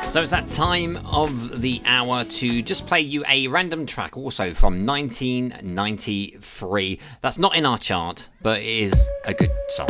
So it's that time of the hour to just play you a random track, also from 1993. That's not in our chart, but it is a good song.